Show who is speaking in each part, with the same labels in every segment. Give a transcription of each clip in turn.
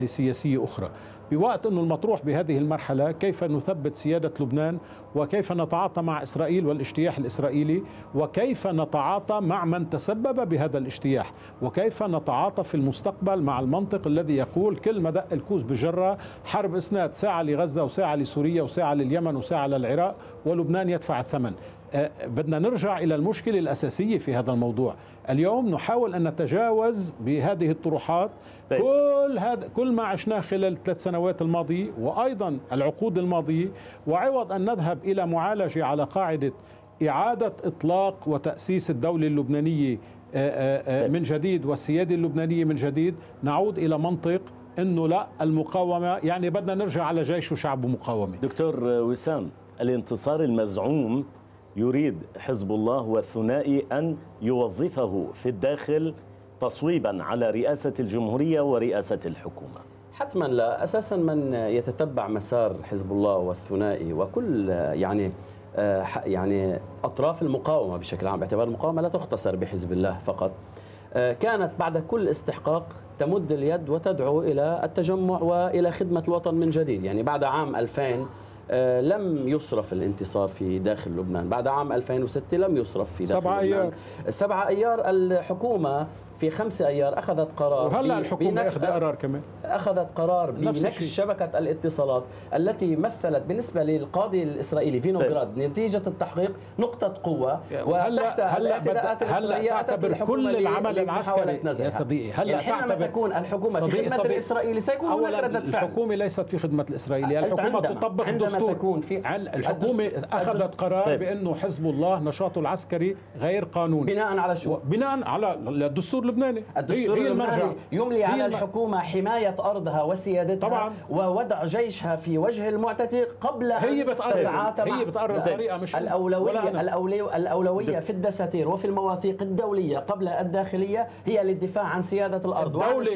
Speaker 1: سياسية أخرى، بوقت أنه المطروح بهذه المرحلة كيف نثبت سيادة لبنان، وكيف نتعاطى مع إسرائيل والاجتياح الإسرائيلي، وكيف نتعاطى مع من تسبب بهذا الاجتياح، وكيف نتعاطى في المستقبل مع المنطق الذي يقول كل ما دق الكوز بجرة حرب إسناد، ساعة لغزة وساعة لسوريا وساعة لليمن وساعة للعراق ولبنان يدفع الثمن. بدنا نرجع إلى المشكلة الأساسية في هذا الموضوع. اليوم نحاول أن نتجاوز بهذه الطروحات كل ما عشناه خلال ال3 سنوات الماضية وأيضا العقود الماضية، وعوض أن نذهب إلى معالجة على قاعدة إعادة إطلاق وتأسيس الدولة اللبنانية من جديد والسيادة اللبنانية من جديد، نعود إلى منطق أنه لا، المقاومة يعني بدنا نرجع على جيش وشعب ومقاومة.
Speaker 2: دكتور وسام، الانتصار المزعوم يريد حزب الله والثنائي أن يوظفه في الداخل تصويبا على رئاسة الجمهورية ورئاسة الحكومة.
Speaker 3: حتما لا. أساسا من يتتبع مسار حزب الله والثنائي وكل يعني أطراف المقاومة بشكل عام، باعتبار المقاومة لا تختصر بحزب الله فقط، كانت بعد كل استحقاق تمد اليد وتدعو إلى التجمع وإلى خدمة الوطن من جديد. يعني بعد عام 2000 لم يصرف الانتصار في داخل لبنان، بعد عام 2006 لم يصرف في داخل
Speaker 1: 7
Speaker 3: لبنان.
Speaker 1: أيار
Speaker 3: 7 أيار الحكومة في 5 أيار أخذت قرار،
Speaker 1: وهلا الحكومة أخذ قرار كمان،
Speaker 3: أخذت قرار بنكش شبكة الاتصالات التي مثلت بالنسبة للقاضي الإسرائيلي فينوغراد نتيجة التحقيق نقطة قوة، وتحت الاعتداءات الإسرائيلية
Speaker 1: تعتبر كل العمل العسكري يا صديقي.
Speaker 3: هلا يعني حينما تكون الحكومة في خدمة الإسرائيلي سيكون هناك ردة فعل.
Speaker 1: الحكومة ليست في خدمة الإسرائيلي، الحكومة تطبق الدستور. الحكومة أخذت قرار بأنه حزب الله نشاطه العسكري غير قانوني.
Speaker 3: بناء على شو؟
Speaker 1: بناء على الدستور اللبناني.
Speaker 3: الدستور اللبناني يملي على الحكومة حماية أرضها وسيادتها طبعا، ووضع جيشها في وجه المعتدي قبل
Speaker 1: هي
Speaker 3: أن تتعاطى
Speaker 1: هي بتقرر طريقة مش
Speaker 3: الأولوية في الدساتير وفي المواثيق الدولية قبل الداخلية هي للدفاع عن سيادة الأرض.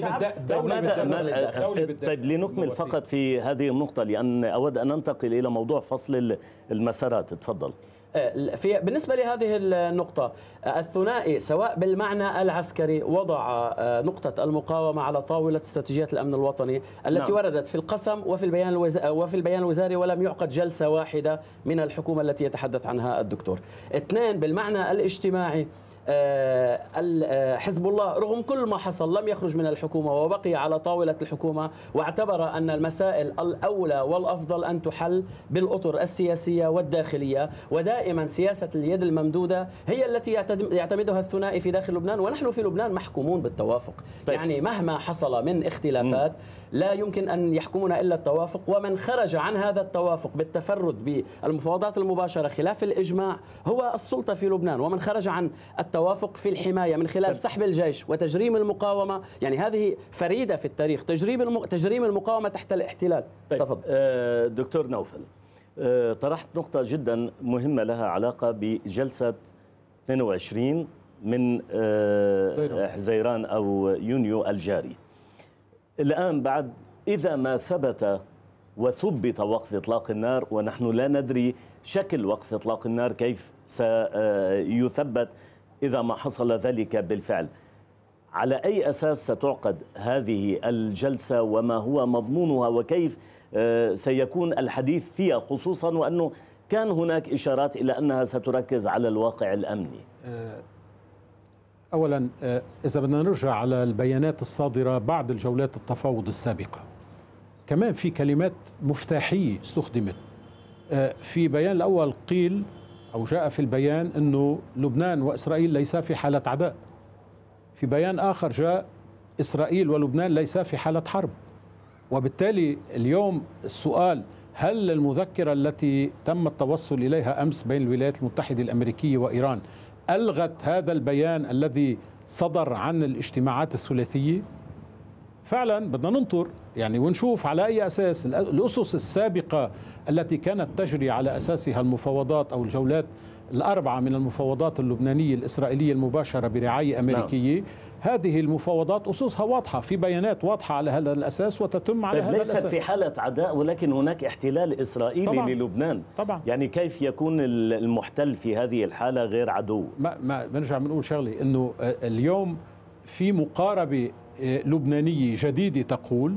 Speaker 2: طيب لنكمل فقط في هذه النقطة، لأن أود أن ننتقل إلى موضوع فصل المسارات. تفضل.
Speaker 3: بالنسبة لهذه النقطة، الثنائي سواء بالمعنى العسكري وضع نقطة المقاومة على طاولة استراتيجية الأمن الوطني التي وردت في القسم وفي البيان الوزاري، ولم يعقد جلسة واحدة من الحكومة التي يتحدث عنها الدكتور. 2 بالمعنى الاجتماعي، حزب الله رغم كل ما حصل لم يخرج من الحكومة وبقي على طاولة الحكومة، واعتبر أن المسائل الأولى والأفضل أن تحل بالأطر السياسية والداخلية، ودائما سياسة اليد الممدودة هي التي يعتمدها الثنائي في داخل لبنان. ونحن في لبنان محكومون بالتوافق. طيب. يعني مهما حصل من اختلافات لا يمكن أن يحكمنا إلا التوافق، ومن خرج عن هذا التوافق بالتفرد بالمفاوضات المباشرة خلاف الإجماع هو السلطة في لبنان، ومن خرج عن التوافق في الحماية من خلال سحب الجيش وتجريم المقاومة، يعني هذه فريدة في التاريخ، تجريم المقاومة تحت الاحتلال.
Speaker 2: طيب. تفضل. دكتور نوفل، طرحت نقطة جدا مهمة لها علاقة بجلسة 22 من حزيران أو يونيو الجاري. الآن بعد إذا ما ثبت وثبت وقف إطلاق النار، ونحن لا ندري شكل وقف إطلاق النار كيف سيثبت إذا ما حصل ذلك بالفعل، على أي أساس ستعقد هذه الجلسة وما هو مضمونها وكيف سيكون الحديث فيها، خصوصا وأنه كان هناك إشارات إلى أنها ستركز على الواقع الأمني؟
Speaker 1: أولا إذا بدنا نرجع على البيانات الصادرة بعد الجولات التفاوض السابقة، كمان في كلمات مفتاحية استخدمت. في بيان الأول قيل أو جاء في البيان أنه لبنان وإسرائيل ليسا في حالة عداء. في بيان آخر جاء إسرائيل ولبنان ليسا في حالة حرب. وبالتالي اليوم السؤال، هل المذكرة التي تم التوصل إليها أمس بين الولايات المتحدة الأمريكية وإيران ألغت هذا البيان الذي صدر عن الاجتماعات الثلاثية؟ فعلا بدنا ننطر يعني ونشوف على أي أساس الأسس السابقة التي كانت تجري على أساسها المفاوضات أو الجولات ال4 من المفاوضات اللبنانية الإسرائيلية المباشرة برعاية أمريكية. هذه المفاوضات أسسها واضحة، في بيانات واضحة على هذا الأساس وتتم على هذا الأساس.
Speaker 2: ليست في حالة عداء، ولكن هناك احتلال إسرائيلي طبعاً للبنان.
Speaker 1: طبعا.
Speaker 2: يعني كيف يكون المحتل في هذه الحالة غير عدو؟
Speaker 1: ما بنرجع بنقول شغلة، إنه اليوم في مقاربة لبنانية جديدة تقول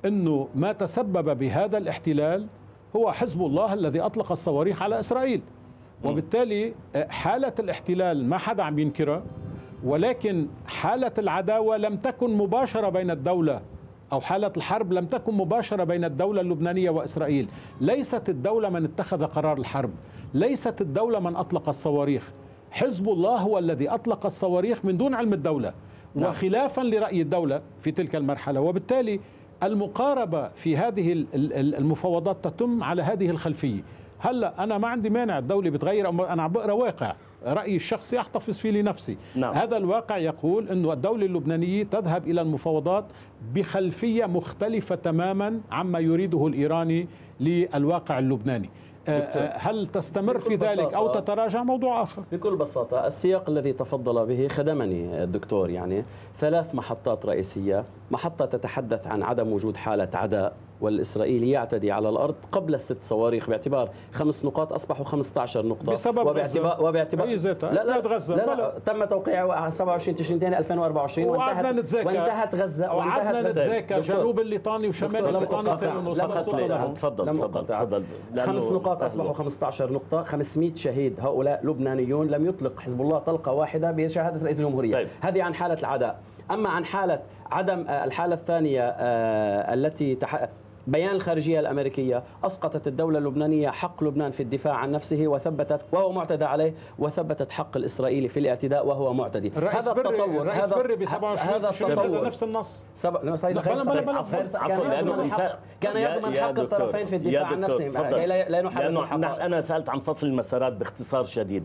Speaker 1: أنه ما تسبب بهذا الاحتلال هو حزب الله الذي أطلق الصواريخ على إسرائيل، وبالتالي حالة الاحتلال ما حدا عم ينكرها، ولكن حالة العداوة لم تكن مباشرة بين الدولة، أو حالة الحرب لم تكن مباشرة بين الدولة اللبنانية وإسرائيل. ليست الدولة من اتخذ قرار الحرب، ليست الدولة من أطلق الصواريخ، حزب الله هو الذي أطلق الصواريخ من دون علم الدولة وخلافا لرأي الدولة في تلك المرحلة. وبالتالي المقاربة في هذه المفاوضات تتم على هذه الخلفية. هلا أنا ما عندي مانع الدولة بتغير، أنا عم بقرأ واقع، رأيي الشخصي أحتفظ فيه لنفسي. هذا الواقع يقول أن الدولة اللبنانية تذهب إلى المفاوضات بخلفية مختلفة تماما عما يريده الإيراني للواقع اللبناني. هل تستمر في ذلك أو تتراجع موضوع آخر؟
Speaker 3: بكل بساطة السياق الذي تفضل به خدمني الدكتور، يعني 3 محطات رئيسية. محطة تتحدث عن عدم وجود حالة عداء والإسرائيلي يعتدي على الأرض قبل 6 صواريخ، باعتبار 5 نقاط أصبحوا 15 نقطة
Speaker 1: بسبب
Speaker 3: وباعتبار
Speaker 1: لا غزة.
Speaker 3: لا تم توقيعه 27 تشرين الثاني 2024 وانتهت غزة
Speaker 1: وقعدنا نتذاكر جنوب الليطاني وشمال الليطاني.
Speaker 3: تفضل 5 نقاط أصبحوا 15 نقطة، 500 شهيد هؤلاء لبنانيون. لم يطلق حزب الله طلقة واحدة بشهادة رئيس الجمهورية. هذه عن حالة العداء. أما عن حالة عدم الحالة الثانية التي بيان الخارجية الأمريكية أسقطت الدولة اللبنانية حق لبنان في الدفاع عن نفسه وثبتت وهو معتدى عليه، وثبتت حق الإسرائيلي في الاعتداء وهو معتدي.
Speaker 1: هذا التطور، هذا التطور
Speaker 3: نفس النص كان يضمن حق الطرفين في الدفاع عن نفسهم.
Speaker 2: لأنه أنا سألت عن فصل المسارات باختصار شديد.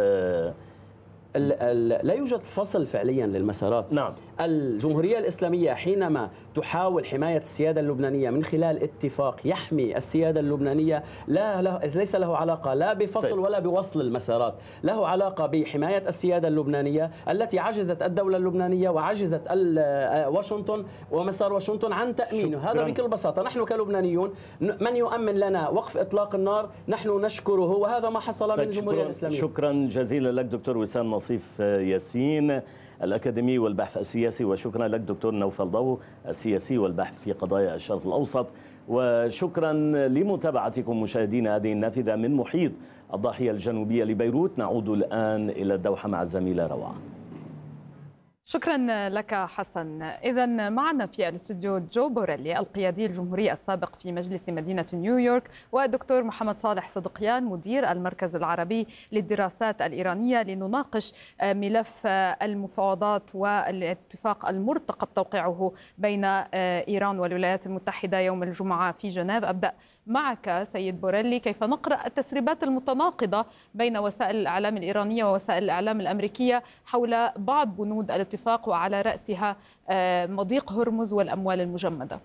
Speaker 3: لا يوجد فصل فعليا للمسارات.
Speaker 2: نعم.
Speaker 3: الجمهورية الإسلامية حينما تحاول حماية السيادة اللبنانية من خلال اتفاق يحمي السيادة اللبنانية ليس له علاقة لا بفصل ولا بوصل المسارات، له علاقة بحماية السيادة اللبنانية التي عجزت الدولة اللبنانية وعجزت واشنطن ومسار واشنطن عن تأمينه. هذا بكل بساطة. نحن كلبنانيون من يؤمن لنا وقف إطلاق النار نحن نشكره، وهذا ما حصل من الجمهورية الإسلامية.
Speaker 2: شكرا جزيلا لك دكتور وسام نصيف ياسين الأكاديمي والبحث السياسي، وشكرا لك دكتور نوفل ضو السياسي والبحث في قضايا الشرق الأوسط، وشكرا لمتابعتكم مشاهدينا هذه النافذة من محيط الضاحية الجنوبية لبيروت. نعود الآن إلى الدوحة مع الزميلة روعة.
Speaker 4: شكرا لك حسن. إذا معنا في الاستوديو جو بوريلي القيادي الجمهوري السابق في مجلس مدينة نيويورك، والدكتور محمد صالح صدقيان مدير المركز العربي للدراسات الإيرانية، لنناقش ملف المفاوضات والاتفاق المرتقب توقيعه بين إيران والولايات المتحدة يوم الجمعة في جنيف. أبدأ معك سيد بوريلي، كيف نقرأ التسريبات المتناقضة بين وسائل الإعلام الإيرانية ووسائل الإعلام الأمريكية حول بعض بنود الاتفاق وعلى رأسها مضيق هرمز والأموال المجمدة؟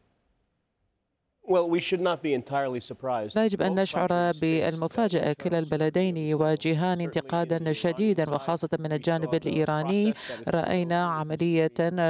Speaker 5: لا يجب أن نشعر بالمفاجأة. كلا البلدين يواجهان انتقادا شديدا، وخاصة من الجانب الإيراني. رأينا عملية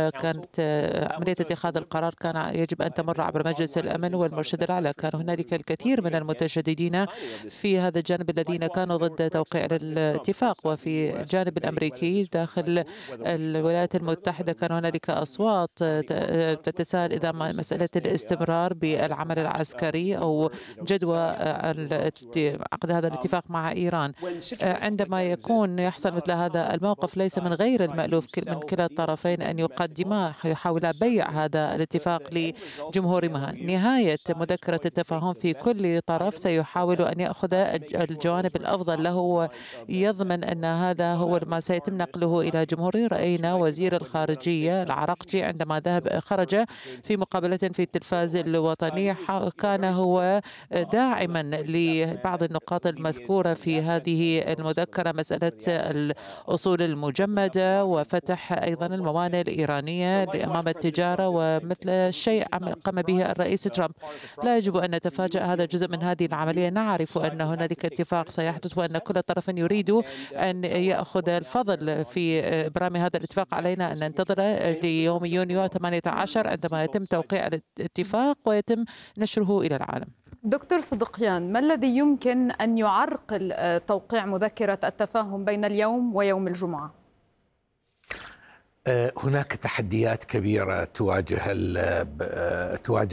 Speaker 5: اتخاذ القرار كان يجب أن تمر عبر مجلس الأمن والمرشد الأعلى. كان هنالك الكثير من المتشددين في هذا الجانب الذين كانوا ضد توقيع الاتفاق، وفي الجانب الأمريكي داخل الولايات المتحدة كان هنالك أصوات تتساءل إذا مسألة الاستمرار بالعمل العسكري أو جدوى عقد هذا الاتفاق مع إيران. عندما يحصل مثل هذا الموقف ليس من غير المألوف من كلا الطرفين أن يحاولا بيع هذا الاتفاق لجمهورهما. نهاية مذكرة التفاهم في كل طرف سيحاول أن يأخذ الجوانب الأفضل له ويضمن أن هذا هو ما سيتم نقله إلى جمهوره. رأينا وزير الخارجية العراقجي عندما خرج في مقابلة في التلفاز الوطني كان هو داعما لبعض النقاط المذكورة في هذه المذكرة، مسألة الأصول المجمدة وفتح أيضا الموانئ الإيرانية أمام التجارة، ومثل الشيء قام به الرئيس ترامب. لا يجب أن نتفاجأ، هذا جزء من هذه العملية. نعرف أن هنالك اتفاق سيحدث وأن كل طرف يريد أن يأخذ الفضل في إبرام هذا الاتفاق. علينا أن ننتظر ليوم يونيو 18 عندما يتم توقيع الاتفاق ويتم نشره إلى العالم.
Speaker 4: دكتور صدقيان، ما الذي يمكن أن يعرقل توقيع مذكرة التفاهم بين اليوم ويوم الجمعة؟
Speaker 6: هناك تحديات كبيرة تواجه